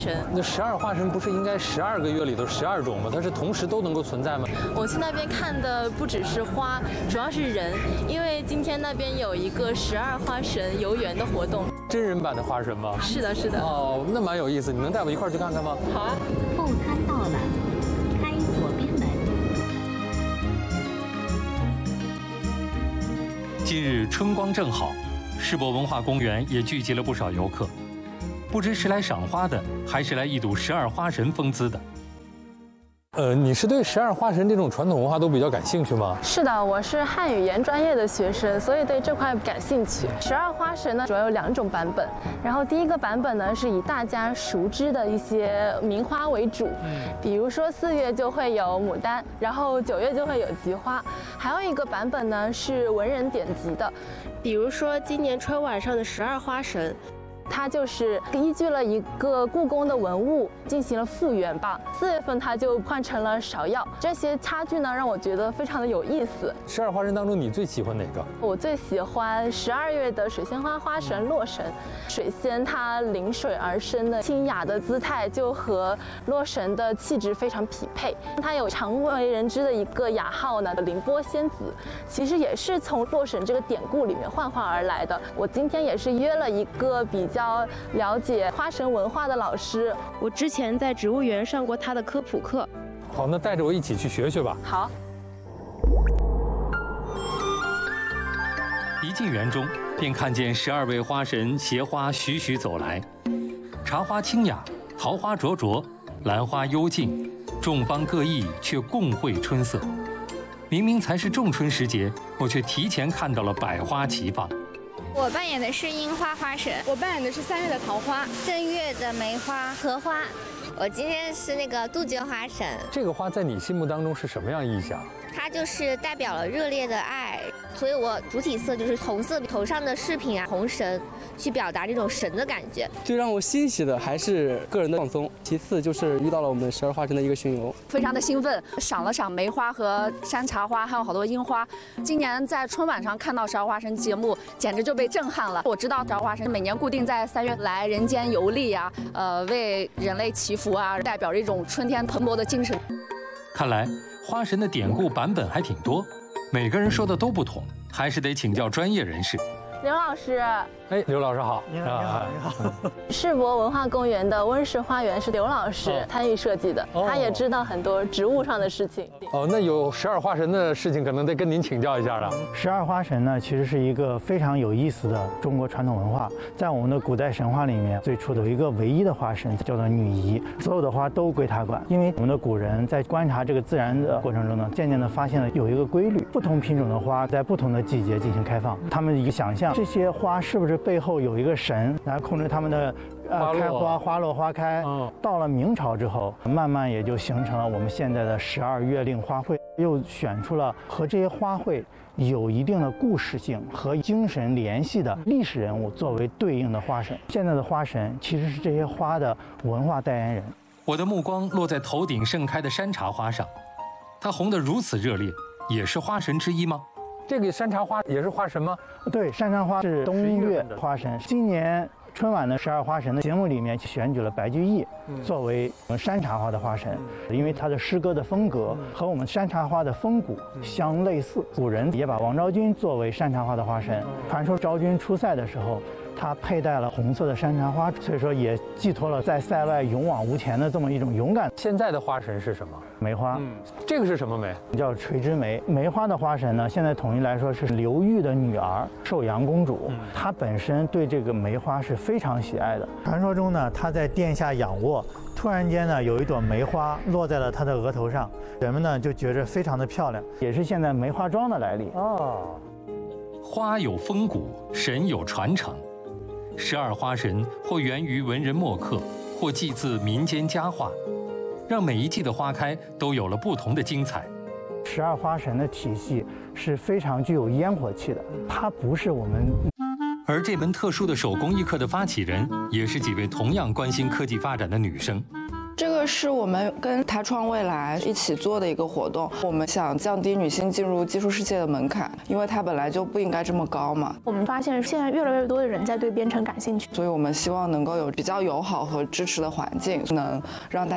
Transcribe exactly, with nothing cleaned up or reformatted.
神。 那十二花神不是应该十二个月里头十二种吗？它是同时都能够存在吗？ 我去那边看的不只是花，主要是人，因为今天那边有一个十二花神游园的活动。 真人版的花神吗？ 是的，是的。 哦，那蛮有意思，你能带我一块儿去看看吗？ 好啊。 后滩到了，开左边门。 今日春光正好，世博文化公园也聚集了不少游客。不知是来赏花的，还是来一睹十二花神风姿的。 呃，你是对十二花神这种传统文化都比较感兴趣吗？ 是的，我是汉语言专业的学生，所以对这块感兴趣。十二花神呢，主要有两种版本。然后第一个版本呢，是以大家熟知的一些名花为主，比如说四月就会有牡丹，然后九月就会有菊花。还有一个版本呢，是文人典籍的，比如说今年春晚上的十二花神。它就是依据了一个故宫的文物进行了复原吧。四月份它就换成了芍药，这些差距呢让我觉得非常的有意思。 十二花神当中，你最喜欢哪个？ 我最喜欢十二月的水仙花花神洛神。水仙它临水而生的清雅的姿态，就和洛神的气质非常匹配。它有常为人知的一个雅号呢，凌波仙子，其实也是从洛神这个典故里面幻化而来的。我今天也是约了一个比较了解花神文化的老师，我之前在植物园上过他的科普课。 好，那带着我一起去学学吧。 好。 一进园中，便看见十二位花神携花徐徐走来，茶花清雅，桃花灼灼，兰花幽静，众芳各异，却共绘春色。明明才是仲春时节，我却提前看到了百花齐放。 我扮演的是樱花花神， 我扮演的是三月的桃花， 正月的梅花、荷花。我今天是那个杜鹃花神。 这个花在你心目当中是什么样意象？ 它就是代表了热烈的爱，所以我主体色就是红色，头上的饰品啊，红绳，去表达这种神的感觉。 最让我欣喜的还是个人的放松，其次就是遇到了我们十二花神的一个巡游， 非常的兴奋，赏了赏梅花和山茶花，还有好多樱花。今年在春晚上看到十二花神节目，简直就被震撼了。我知道十二花神每年固定在三月来人间游历啊，呃，为人类祈福啊，代表着一种春天蓬勃的精神。 看来花神的典故版本还挺多，每个人说的都不同，还是得请教专业人士。 刘老师， 哎，刘老师好。 你好，你好，你好。 世博文化公园的温室花园是刘老师参与设计的， 哦、 他也知道很多植物上的事情。 哦，那有十二花神的事情，可能得跟您请教一下了。 十二花神呢，其实是一个非常有意思的中国传统文化。在我们的古代神话里面，最初的有一个唯一的花神叫做女仪，所有的花都归她管。因为我们的古人在观察这个自然的过程中呢，渐渐地发现了有一个规律，不同品种的花在不同的季节进行开放。他们一个想象，这些花是不是背后有一个神来控制它们的呃开花、花落、花开？嗯，到了明朝之后，慢慢也就形成了我们现在的十二月令花卉，又选出了和这些花卉有一定的故事性和精神联系的历史人物作为对应的花神。现在的花神其实是这些花的文化代言人。 我的目光落在头顶盛开的山茶花上，它红得如此热烈，也是花神之一吗？ 这个山茶花也是花神吗？ 对，山茶花是冬月花神。今年春晚的十二花神的节目里面选举了白居易作为我们山茶花的花神，因为他的诗歌的风格和我们山茶花的风骨相类似。古人也把王昭君作为山茶花的花神。传说昭君出塞的时候，她佩戴了红色的山茶花，所以说也寄托了在塞外勇往无前的这么一种勇敢。 现在的花神是什么？ 梅花。 嗯，这个是什么梅？ 叫垂枝梅。梅花的花神呢，现在统一来说是刘裕的女儿寿阳公主。嗯，她本身对这个梅花是非常喜爱的。传说中呢，她在殿下仰卧，突然间呢，有一朵梅花落在了她的额头上，人们呢就觉着非常的漂亮，也是现在梅花桩的来历。 哦， 花有风骨，神有传承。十二花神或源于文人墨客，或祭自民间佳话，让每一季的花开都有了不同的精彩。 十二花神的体系是非常具有烟火气的，它不是我们。 而这门特殊的手工艺课的发起人，也是几位同样关心科技发展的女生。 这个是我们跟台创未来一起做的一个活动，我们想降低女性进入技术世界的门槛，因为它本来就不应该这么高嘛。 我们发现现在越来越多的人在对编程感兴趣， 所以我们希望能够有比较友好和支持的环境，能让大